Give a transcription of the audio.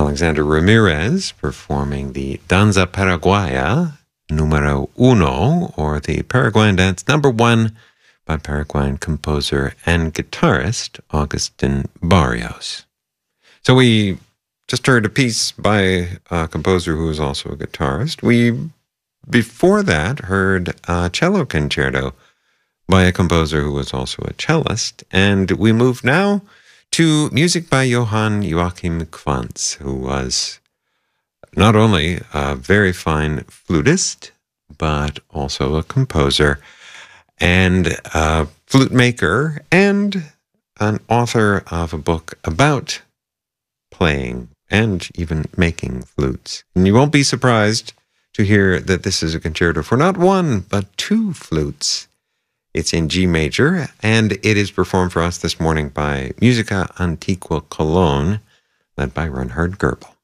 Alexander Ramirez performing the Danza Paraguaya Numero Uno, or the Paraguayan Dance #1 by Paraguayan composer and guitarist Agustin Barrios. So we just heard a piece by a composer who is also a guitarist. We, before that, heard a cello concerto by a composer who was also a cellist. And we move now to music by Johann Joachim Quantz, who was not only a very fine flutist, but also a composer and a flute maker and an author of a book about playing and even making flutes. And you won't be surprised to hear that this is a concerto for not one, but 2 flutes. It's in G major, and it is performed for us this morning by Musica Antiqua Cologne, led by Reinhard Goebel.